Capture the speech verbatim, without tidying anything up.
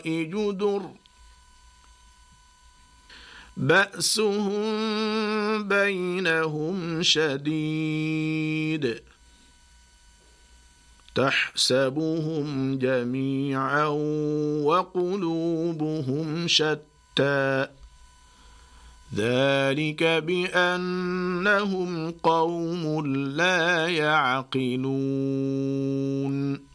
جدر بأسهم بينهم شديد تحسبهم جميعا وقلوبهم شتى ذلك بأنهم قوم لا يعقلون